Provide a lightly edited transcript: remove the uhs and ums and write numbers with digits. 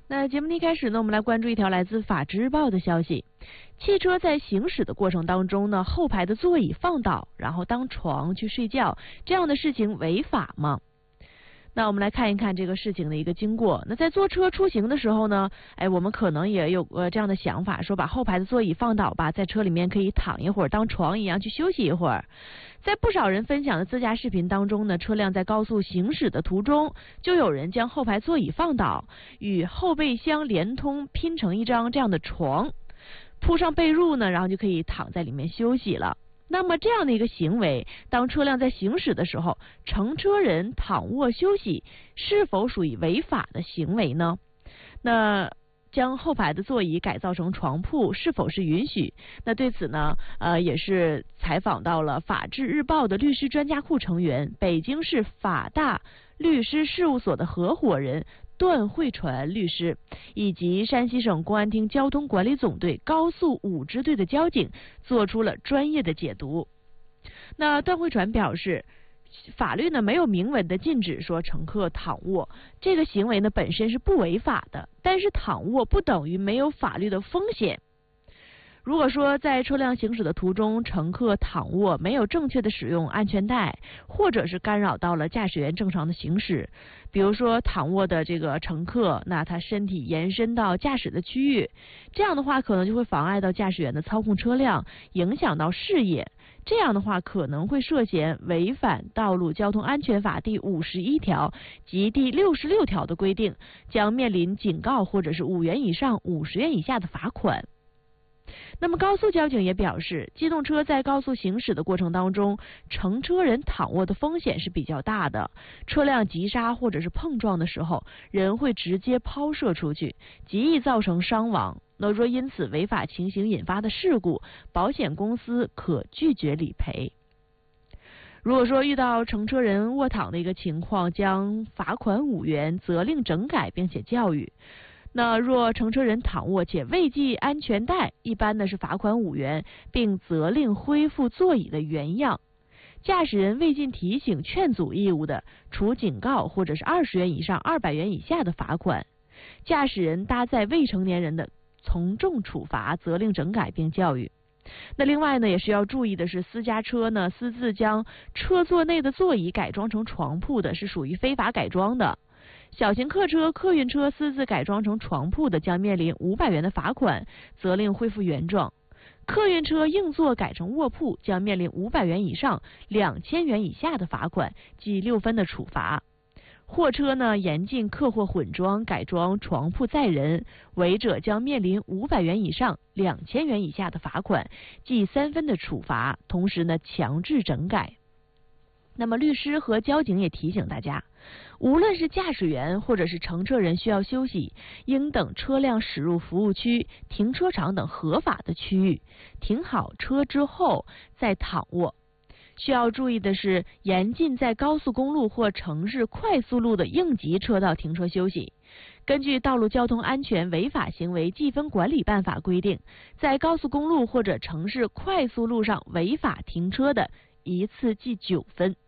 那节目的一开始呢，我们来关注一条来自《法制日报》的消息：汽车在行驶的过程当中呢，后排的座椅放倒，然后当床去睡觉，这样的事情违法吗？那我们来看一看这个事情的一个经过。那在坐车出行的时候呢，我们可能也有这样的想法，说把后排的座椅放倒吧，在车里面可以躺一会儿，当床一样去休息一会儿。在不少人分享的自驾视频当中呢，车辆在高速行驶的途中，就有人将后排座椅放倒，与后备箱连通，拼成一张这样的床，铺上被褥呢，然后就可以躺在里面休息了。那么这样的一个行为，当车辆在行驶的时候，乘车人躺卧休息，是否属于违法的行为呢？那将后排的座椅改造成床铺是否是允许？那对此呢，也是采访到了法制日报的律师专家库成员，北京市法大律师事务所的合伙人段慧传律师，以及山西省公安厅交通管理总队高速5支队的交警做出了专业的解读。那段慧传表示，法律呢没有明文的禁止说乘客躺卧，这个行为呢本身是不违法的，但是躺卧不等于没有法律的风险。如果说在车辆行驶的途中，乘客躺卧没有正确的使用安全带，或者是干扰到了驾驶员正常的行驶，比如说躺卧的这个乘客，那他身体延伸到驾驶的区域，这样的话可能就会妨碍到驾驶员的操控车辆，影响到视野，这样的话可能会涉嫌违反《道路交通安全法》第51条及第66条的规定，将面临警告或者是5元以上50元以下的罚款。那么高速交警也表示，机动车在高速行驶的过程当中，乘车人躺卧的风险是比较大的，车辆急刹或者是碰撞的时候，人会直接抛射出去，极易造成伤亡。那若因此违法情形引发的事故，保险公司可拒绝理赔。如果说遇到乘车人卧躺的一个情况，将罚款5元，责令整改并且教育。那若乘车人躺卧且未系安全带，一般呢是罚款5元，并责令恢复座椅的原样。驾驶人未尽提醒劝阻义务的，处警告或者是20元以上200元以下的罚款。驾驶人搭载未成年人的，从重处罚，责令整改并教育。那另外呢，也是要注意的是，私家车呢私自将车座内的座椅改装成床铺的，是属于非法改装的。小型客车、客运车私自改装成床铺的，将面临500元的罚款，责令恢复原状。客运车硬座改成卧铺，将面临500元以上2000元以下的罚款，记6分的处罚。货车呢严禁客货混装改装床铺载人，违者将面临500元以上2000元以下的罚款，记3分的处罚，同时呢强制整改。那么律师和交警也提醒大家，无论是驾驶员或者是乘车人需要休息，应等车辆驶入服务区、停车场等合法的区域，停好车之后再躺卧。需要注意的是，严禁在高速公路或城市快速路的应急车道停车休息。根据《道路交通安全违法行为记分管理办法》规定，在高速公路或者城市快速路上违法停车的，一次记9分。